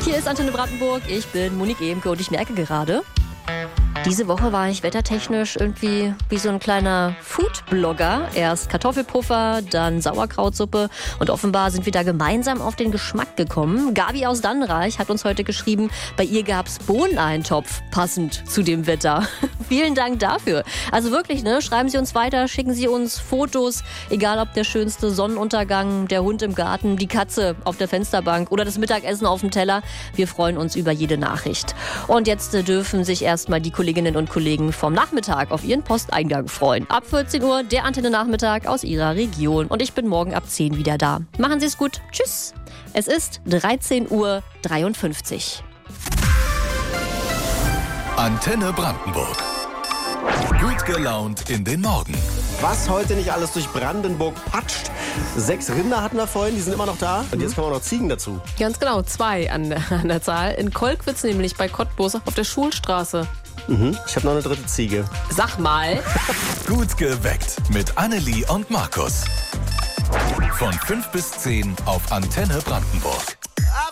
Hier ist Antenne Brandenburg, ich bin Monique Emke und ich merke gerade, diese Woche war ich wettertechnisch irgendwie wie so ein kleiner Food-Blogger. Erst Kartoffelpuffer, dann Sauerkrautsuppe und offenbar sind wir da gemeinsam auf den Geschmack gekommen. Gabi aus Dannenreich hat uns heute geschrieben, bei ihr gab's Bohneneintopf, passend zu dem Wetter. Vielen Dank dafür. Also wirklich, ne? Schreiben Sie uns weiter, schicken Sie uns Fotos, egal ob der schönste Sonnenuntergang, der Hund im Garten, die Katze auf der Fensterbank oder das Mittagessen auf dem Teller. Wir freuen uns über jede Nachricht. Und jetzt dürfen sich erstmal die Kolleginnen und Kollegen vom Nachmittag auf ihren Posteingang freuen. Ab 14 Uhr der Antenne-Nachmittag aus Ihrer Region. Und ich bin morgen ab 10 wieder da. Machen Sie es gut. Tschüss. Es ist 13:53 Uhr. Antenne Brandenburg. Gut gelaunt in den Morgen. Was heute nicht alles durch Brandenburg patscht. 6 Rinder hatten wir vorhin, die sind immer noch da. Und jetzt kommen auch noch Ziegen dazu. Ganz genau, 2 an der Zahl. In Kolkwitz nämlich bei Cottbus auf der Schulstraße. Ich habe noch eine dritte Ziege. Sag mal. Gut geweckt mit Annelie und Markus. Von 5 bis 10 auf Antenne Brandenburg.